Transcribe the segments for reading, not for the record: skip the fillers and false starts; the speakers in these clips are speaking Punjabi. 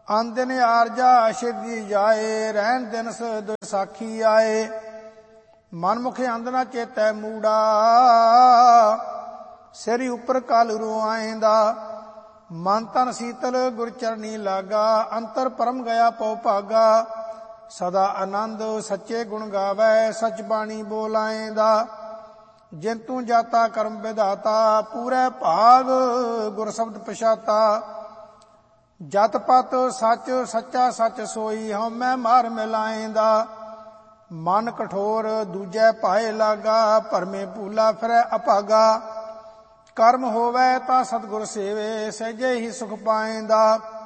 ਅਨ ਦਿਨ ਆਰਜਾ ਸਿੱਧੀ ਜਾਏ, ਰਹਿਣ ਦਿਨ ਸਾਖੀ ਆਏ। ਮਨਮੁਖ ਅੰਧ ਨਾ ਚੇਤੈ ਮੂੜਾ, ਸਿਰ ਉੱਪਰ ਕਲ ਰੂ ਆਏਂਦਾ। ਮਨ ਤਨ ਸੀਤਲ ਗੁਰ ਚਰਨੀ ਲਾਗਾ, ਅੰਤਰ ਪਰਮ ਗਿਆ ਪਉ ਭਾਗਾ। ਸਦਾ ਆਨੰਦ ਸੱਚੇ ਗੁਣ ਗਾਵੈ, ਸਚ ਬਾਣੀ ਬੋਲਾਏਂਦਾ। ਜਿਨ ਤੂੰ ਜਾਤਾ ਕਰਮ ਵਿਧਾਤਾ, ਪੂਰੇ ਭਾਗ ਗੁਰ ਸ਼ਬਦ ਪਛਾਤਾ। ਜਤ ਪਤ ਸੱਚ ਸੱਚਾ ਸੱਚ ਸੋਈ, ਹਉਮੈ ਮਾਰ ਮਿਲਾਏਂਦਾ। ਮਨ ਕਠੋਰ ਦੂਜੈ ਭਾਏ ਲਾਗਾ, ਭਰਮੇ ਭੂਲਾ ਫਿਰੈ ਅਭਾਗਾ। ਕਰਮ ਹੋਵੈ ਤਾਂ ਸਤਿਗੁਰ ਸੇਵੇ, ਸਹਿਜੇ ਹੀ ਸੁਖ ਪਾਏਂਦਾ।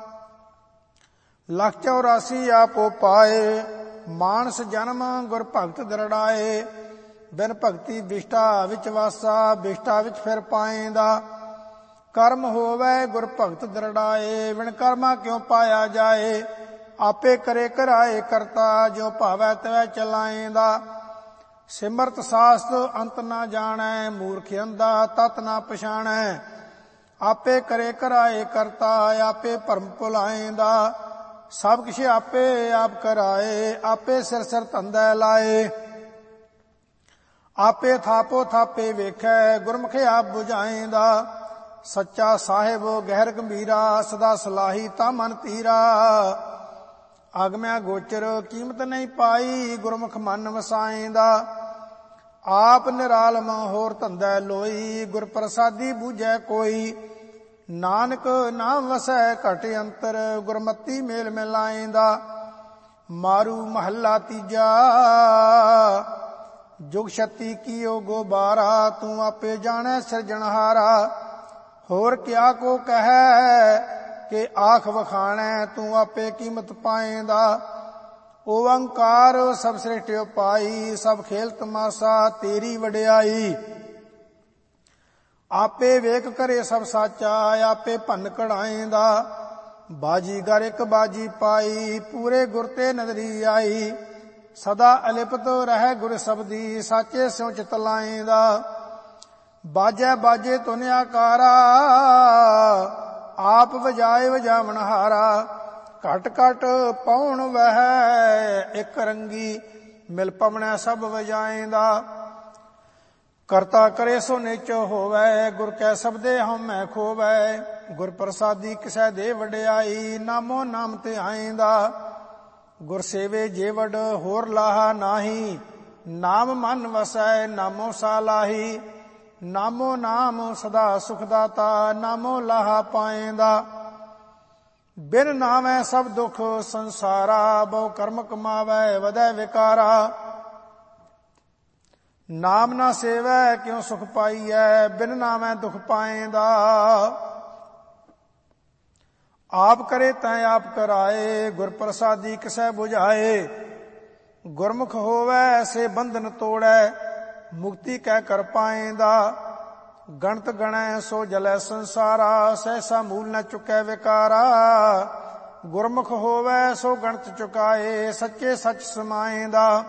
ਲੱਖ 84 ਆਪੋ ਪਾਏ, ਮਾਨਸ ਜਨਮ ਗੁਰ ਭਗਤ ਦਰੜਾਏ। ਬਿਨ ਭਗਤੀ ਬਿਸ਼ਟਾ ਵਿੱਚ ਵਾਸਾ, ਬਿਸ਼ਟਾ ਵਿੱਚ ਫਿਰ ਪਾਏਂਦਾ। ਕਰਮ ਹੋਵੈ ਗੁਰ ਭਗਤ ਦਰੜਾਏ, ਬਿਨ ਕਰਮਾ ਕਿਉ ਪਾਇਆ ਜਾਏ। ਆਪੇ ਕਰੇ ਕਰਾਏ ਕਰਤਾ, ਜੋ ਭਾਵੈ ਤਵੈ ਚਲਾਏਂਦਾ। ਸਿਮਰਤ ਸਾਸਤ ਅੰਤ ਨਾ ਜਾਣੈ, ਮੂਰਖ ਅੰਧਾ ਤਤ ਨਾ ਪਛਾਣੈ। ਆਪੇ ਕਰੇ ਕਰਾਏ ਕਰਤਾ, ਆਪੇ ਭਰਮ ਭੁਲਾਏਂਦਾ। ਸਭ ਕਿਛ ਆਪੇ ਆਪ ਕਰਾਏ, ਆਪੇ ਸਿਰ ਸਿਰ ਧੰਦਾ ਲਾਏ। ਆਪੇ ਥਾਪੋ ਥਾਪੇ ਵੇਖੈ, ਗੁਰਮੁਖ ਆਪ ਬੁਝਾਏਂਦਾ। ਸੱਚਾ ਸਾਹਿਬ ਗਹਿਰ ਗੰਭੀਰਾ, ਸਦਾ ਸਲਾਹੀ ਤਾਂ ਮਨ ਧੀਰਾ। ਆਗਮਿਆ ਗੋਚਰ ਕੀਮਤ ਨਹੀਂ ਪਾਈ, ਗੁਰਮੁਖ ਮਨ ਵਸਾਏਂਦਾ। ਆਪ ਨਿਰਾਲਮ ਹੋਰ ਧੰਦਾ ਲੋਈ, ਗੁਰ ਪ੍ਰਸਾਦੀ ਬੂਝੈ ਕੋਈ। ਨਾਨਕ ਨਾਮ ਵਸੈ ਘਟ ਅੰਤਰ, ਗੁਰਮਤੀ ਮੇਲ ਮਿਲਾਏਂਦਾ। ਮਾਰੂ ਮਹੱਲਾ ਤੀਜਾ, ਜੁਗ ਛਤੀ ਕੀਓ ਗੋਬਾਰਾ, ਤੂੰ ਆਪੇ ਜਾਣੈ ਸਿਰਜਣਹਾਰਾ। ਹੋਰ ਕਿਆ ਕੋ ਕਹੈ ਕਿ ਆਖ ਵਖਾਣੈ, ਤੂੰ ਆਪੇ ਕੀਮਤ ਪਾਏਂਦਾ। ਓੰਕਾਰ ਸਭ ਸ੍ਰਿਸ਼ਟਿ ਪਾਈ, ਸਭ ਖੇਲ ਤਮਾਸਾ ਤੇਰੀ ਵਡਿਆਈ। ਆਪੇ ਵੇਖ ਕਰੇ ਸਭ ਸਾਚਾ, ਆਪੇ ਭੰਨ ਕਢਾਏਂਦਾ। ਬਾਜੀਗਰ ਇੱਕ ਬਾਜੀ ਪਾਈ, ਪੂਰੇ ਗੁਰ ਤੇ ਨਦਰੀ ਆਈ। ਸਦਾ ਅਲਿਪਤ ਰਹਿ ਗੁਰ ਸਬਦੀ, ਸਾਚੇ ਸਿਉ ਚਿਤ ਲਾਏਂਦਾ। ਬਾਜੈ ਬਾਜੇ ਧੁਨ ਆਕਾਰਾ, ਆਪ ਵਜਾਏ ਵਜਾਵਣਹਾਰਾ। ਘਟ ਘਟ ਪਉਣ ਵਹਿ ਇੱਕ ਰੰਗੀ, ਮਿਲ ਪਵਣੈ ਸਭ ਵਜਾਏਂਦਾ। ਕਰਤਾ ਕਰੇ ਸੋ ਨਿਚੋ ਹੋਵੈ, ਗੁਰ ਕੈ ਸਬਦੇ ਹਉਮੈ ਖੋਵੈ। ਗੁਰ ਪ੍ਰਸਾਦੀ ਕਿਸੈ ਦੇ ਵਡਿਆਈ, ਨਾਮੋ ਨਾਮ ਤੇ ਆਏਂਦਾ। ਗੁਰ ਸੇਵੇ ਜੇ ਵਡ ਹੋਰ ਲਾਹਾ ਨਾਹੀ, ਨਾਮ ਮਨ ਵਸੈ ਨਾਮੋ ਸਾਲਾਹੀ। ਨਾਮੋ ਨਾਮ ਸਦਾ ਸੁਖ ਦਾਤਾ, ਨਾਮੋ ਲਾਹਾ ਪਾਏਂਦਾ। ਬਿਨ ਨਾਮੈ ਸਭ ਦੁਖ ਸੰਸਾਰਾ, ਬਹੁ ਕਰਮ ਕਮਾਵੈ ਵਧੈ ਵਿਕਾਰਾ। ਨਾਮ ਨਾ ਸੇਵੈ ਕਿਉ ਸੁਖ ਪਾਈਐ, ਬਿਨ ਨਾਮੈ ਦੁਖ ਪਾਏਂਦਾ। ਆਪ ਕਰੇ ਤੈ ਆਪ ਕਰਾਏ, ਗੁਰ ਪ੍ਰਸਾਦੀ ਕਿਸੈ ਬੁਝਾਏ। ਗੁਰਮੁਖ ਹੋਵੈ ਸੇ ਬੰਧਨ ਤੋੜੈ, ਮੁਕਤੀ ਕਹਿ ਕਰ ਪਾਏਂਦਾ। ਗਣਤ ਗਣੈ ਸੋ ਜਲੈ ਸੰਸਾਰਾ, ਸਹਿਸਾ ਮੂਲ ਨ ਚੁਕੈ ਵਿਕਾਰਾ। ਗੁਰਮੁਖ ਹੋਵੈ ਸੋ ਗਣਤ ਚੁਕਾਏ, ਸੱਚੇ ਸੱਚ ਸਮਾਏਂਦਾ।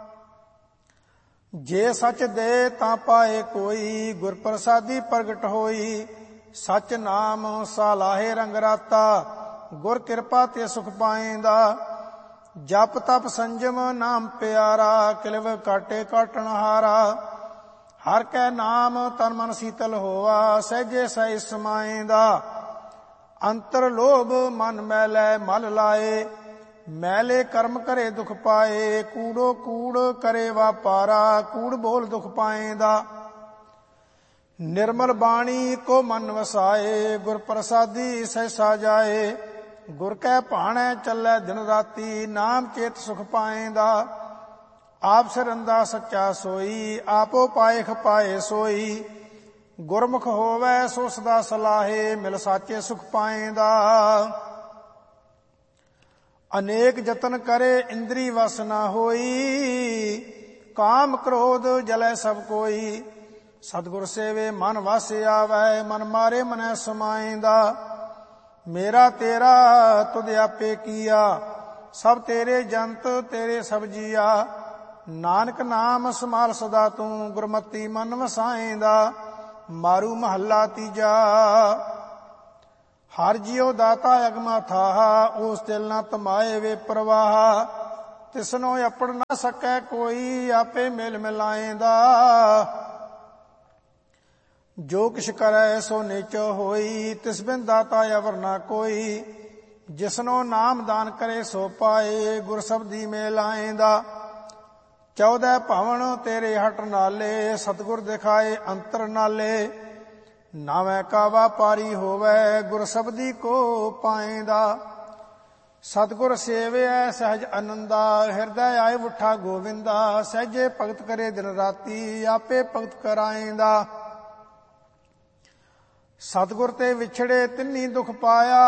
ਜੇ ਸੱਚ ਦੇ ਤਾਂ ਪਾਏ ਕੋਈ, ਗੁਰ ਪ੍ਰਸਾਦੀ ਪ੍ਰਗਟ ਹੋਈ। ਸਚ ਨਾਮ ਸਾਲਾਹੇ ਰੰਗ ਰਾਤਾ, ਗੁਰ ਕਿਰਪਾ ਤੇ ਸੁਖ ਪਾਏਂਦਾ। ਜਪ ਤਪ ਸੰਜਮ ਨਾਮ ਪਿਆਰਾ, ਕਿਲਵ ਕਾਟੇ ਕਾਟਣਹਾਰਾ। ਹਰ ਕੈ ਨਾਮ ਤਨ ਮਨ ਸੀਤਲ ਹੋਆ, ਸਹਿਜੇ ਸਹਿ ਸਮਾਏਂਦਾ। ਅੰਤਰ ਲੋਭ ਮਨ ਮੈਲੈ ਮਲ ਲਾਏ, ਮੈਲੇ ਕਰਮ ਕਰੇ ਦੁਖ ਪਾਏ। ਕੂੜੋ ਕੂੜ ਕਰੇ ਵਾਪਾਰਾ, ਕੂੜ ਬੋਲ ਦੁਖ ਪਾਏਂਦਾ। ਨਿਰਮਲ ਬਾਣੀ ਕੋ ਮਨ ਵਸਾਏ, ਗੁਰ ਪ੍ਰਸਾਦੀ ਸਹਿਸਾ ਜਾਏ। ਗੁਰ ਕੈ ਭਾਣੈ ਚੱਲੈ ਦਿਨ ਰਾਤੀ, ਨਾਮ ਚੇਤ ਸੁਖ ਪਾਏਂਦਾ। ਆਪ ਸਿਰੰਦਾ ਸੱਚਾ ਸੋਈ, ਆਪੋ ਪਾਇਖ ਪਾਏ ਸੋਈ। ਗੁਰਮੁਖ ਹੋਵੈ ਸੋ ਸਦਾ ਸਲਾਹੇ, ਮਿਲ ਸਾਚੇ ਸੁਖ ਪਾਏਂਦਾ। ਅਨੇਕ ਜਤਨ ਕਰੇ ਇੰਦਰੀ ਵਸ ਨਾ ਹੋਈ, ਕਾਮ ਕ੍ਰੋਧ ਜਲੈ ਸਭ ਕੋਈ। ਸਤਿਗੁਰ ਸੇਵੇ ਮਨ ਵਸ ਆਵੈ, ਮਨ ਮਾਰੇ ਮਨੈ ਸਮਾਏਂਦਾ। ਮੇਰਾ ਤੇਰਾ ਤੁਧ ਆਪੇ ਕੀਆ, ਸਭ ਤੇਰੇ ਜੰਤ ਤੇਰੇ ਸਭ ਜੀਆ। ਨਾਨਕ ਨਾਮ ਸਮਾਲ ਸਦਾ ਤੂੰ, ਗੁਰਮਤੀ ਮਨ ਵਸਾਏਂਦਾ। ਮਾਰੂ ਮਹੱਲਾ ਤੀਜਾ, ਹਰ ਜਿਉ ਦਾਤਾ ਅਗਮਾ ਥਾਹਾ, ਉਸ ਦਿਲ ਨਾ ਤਮਾਏ ਵੇ ਪ੍ਰਵਾਹ। ਤਿਸਨੋ ਅਪੜ ਨਾ ਸਕੈ ਕੋਈ, ਆਪੇ ਮਿਲ ਮਿਲਾਏਂਦਾ। ਜੋ ਕਿਛ ਕਰੈ ਸੋ ਨਿਚ ਹੋਈ, ਤਿਸ ਬਿਨ ਦਾਤਾ ਅਵਰ ਨਾ ਕੋਈ। ਜਿਸਨੋ ਨਾਮ ਦਾਨ ਕਰੇ ਸੋ ਪਾਏ, ਗੁਰ ਸਬਦੀ ਮੇਲ ਆਏਂਦਾ। 14 ਭਵਨ ਤੇਰੇ ਹਟ ਨਾਲੇ, ਸਤਿਗੁਰ ਦਿਖਾਏ ਅੰਤਰ ਨਾਲੇ। ਨਾਵੇਂ ਕਾ ਵਾਪਾਰੀ ਹੋਵੈ, ਗੁਰ ਸਬਦੀ ਕੋ ਪਾਏਂਦਾ। ਸਤਿਗੁਰ ਸੇਵਿਐ ਸਹਿਜ ਅਨੰਦਾ, ਹਿਰਦੈ ਆਏ ਉਠਾ ਗੋਵਿੰਦਾ। ਸਹਿਜੇ ਭਗਤ ਕਰੇ ਦਿਨ ਰਾਤੀ, ਆਪੇ ਭਗਤ ਕਰਾਏਂਦਾ। ਸਤਿਗੁਰ ਤੇ ਵਿਛੜੇ ਤਿੰਨੀ ਦੁਖ ਪਾਇਆ,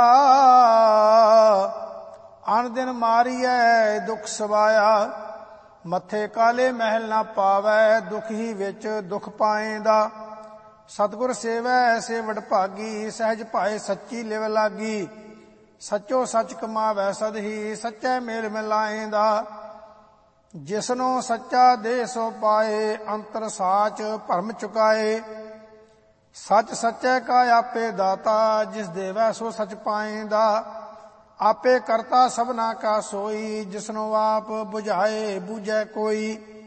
ਅਨ ਦਿਨ ਮਾਰੀਐ ਦੁਖ ਸਵਾਇਆ। ਮੱਥੇ ਕਾਲੇ ਮਹਿਲ ਨਾ ਪਾਵੈ, ਦੁਖ ਹੀ ਵਿੱਚ ਦੁਖ ਪਾਏਂਦਾ। ਸਤਿਗੁਰ ਸੇਵੈ ਸੇ ਵਡਭਾਗੀ, ਸਹਿਜ ਭਾਏ ਸੱਚੀ ਲਿਵ ਲਾਗੀ। ਸੱਚੋ ਸੱਚ ਕਮਾਵੈ ਸਦਹੀ, ਸੱਚੈ ਮੇਲ ਮਿਲਾਏਂਦਾ। ਜਿਸਨੋ ਸੱਚਾ ਦੇ ਸੋ ਪਾਏ, ਅੰਤਰ ਸਾਚ ਭਰਮ ਚੁਕਾਏ। ਸੱਚ ਸੱਚੈ ਕਾ ਆਪੇ ਦਾਤਾ, ਜਿਸ ਦੇਵੈ ਸੋ ਸਚ ਪਾਏਂਦਾ। ਆਪੇ ਕਰਤਾ ਸਭਨਾ ਕਾ ਸੋਈ, ਜਿਸਨੋ ਆਪ ਬੁਝਾਏ ਬੂਝੈ ਕੋਈ।